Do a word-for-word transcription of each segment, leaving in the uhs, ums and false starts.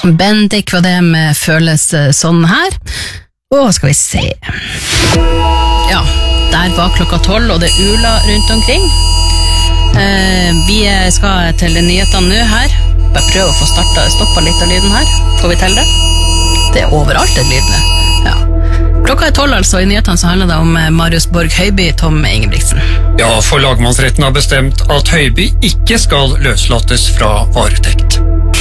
Bendik var det med føles sånn her. Og skal vi se. Ja, der var klokka tolv, og det uler rundt omkring. Eh, vi skal til nyhetene nå her. Bare prøve å få startet, stoppet litt av lyden her. Får vi til det? Det er overalt et lyd nå. Ja. Klokka er tolv altså, i nyhetene så handler det om Marius Borg Høiby, Tom Ingebrigtsen. Ja, for lagmannsretten har bestemt at Høiby ikke skal løslates fra varetekt.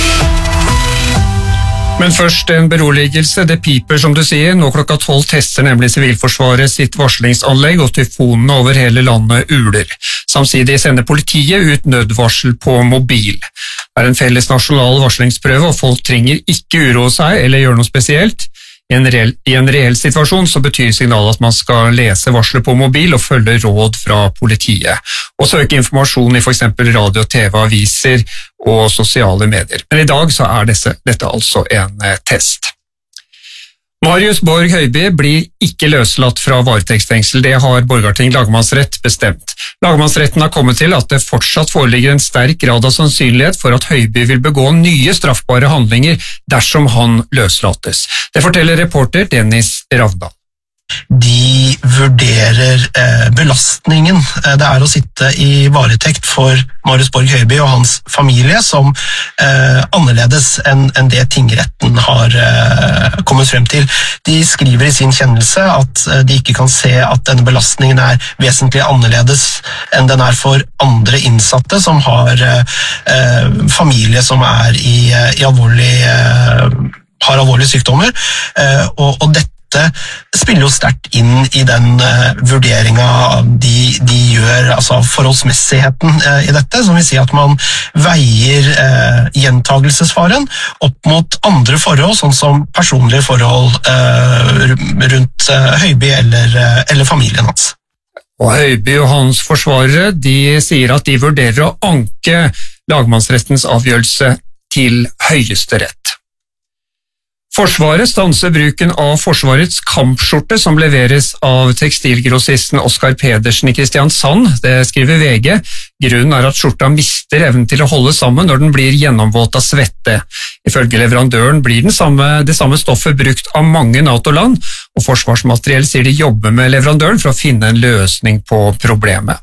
Men først en beroligelse, det piper som du sier, nå klokka tolv tester nemlig Sivilforsvaret sitt varslingsanlegg og tyfonene over hele landet uler. Samtidig sender politiet ut nødvarsel på mobil. Det er en felles nasjonal varslingsprøve, og folk trenger ikke uroe seg eller gjøre noe spesielt. I en, reell, I en reell situasjon så betyr signalet at man skal lese varsler på mobil og følge råd fra politiet, og søke informasjon i for eksempel radio, T V, aviser og sosiale medier. Men i dag så er disse, dette altså en eh, test. Marius Borg Høiby blir ikke løslatt fra varetektsfengsel, det har Borgarting lagmannsrett bestemt. Lagmannsretten har kommet til at det fortsatt foreligger en sterk grad av sannsynlighet for at Høiby vil begå nye straffbare handlinger dersom han løslates. Det forteller reporter Dennis Ravdal. De vurderer eh, belastningen eh, det er å sitte i varetekt for Marius Borg Høiby og hans familie som eh, annerledes enn en det tingretten har eh, kommet frem til. De skriver i sin kjennelse at eh, de ikke kan se at denne belastningen er vesentlig annerledes enn den er for andre innsatte som har eh, familie som er i, i alvorlig, eh, har alvorlige sykdommer, eh, og, og dette Det spiller jo sterkt inn i den uh, vurderingen de, de gjør, altså forholdsmessigheten uh, i dette, som vil si at man veier uh, gjentagelsesfaren opp mot andre forhold, sånn som personlige forhold uh, rundt uh, Høiby eller, uh, eller familien hans. Og Høiby og hans forsvarere, de sier at de vurderer å anke lagmannsrettens avgjørelse til Høyesterett. Forsvaret stanser bruken av Forsvarets kampskjorte som leveres av tekstilgrossisten Oskar Pedersen i Kristiansand, det skriver V G. Grunnen er at skjorta mister evnen til å holde sammen når den blir gjennomvåt av svette. Ifølge leverandøren blir den samme, det samme stoffet brukt av mange NATO-land, og Forsvarsmateriell sier de jobber med leverandøren for å finne en løsning på problemet.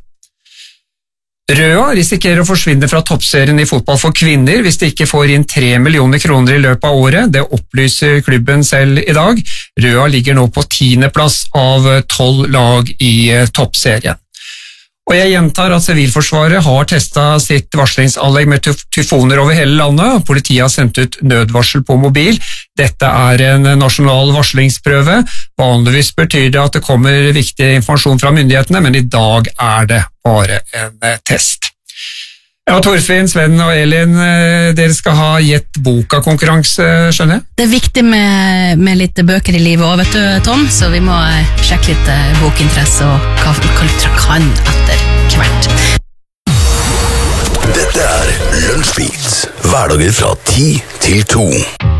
Røa risikerer å forsvinne fra toppserien i fotball for kvinner hvis de ikke får inn tre millioner kroner i løpet av året. Det opplyser klubben selv i dag. Røa ligger nå på tiende plass av tolv lag i toppserien. Og jeg gjentar at Sivilforsvaret har testet sitt varslingsanlegg med tyfoner over hele landet, og politiet har sendt ut nødvarsel på mobil. Dette er en nasjonal varslingsprøve. Vanligvis betyr det at det kommer viktig informasjon fra myndighetene, men i dag er det bare en test. Ja, Torfinn, Sven og Elin, dere skal ha gjett boka-konkurranse, skjønner jeg? Det er viktig med, med litt bøker i livet også, vet du, Tom, så vi må sjekke litt bokinteresse og hva, hva litt kan etter hvert. Dette er Lunsjbeat, hverdager fra ti til to.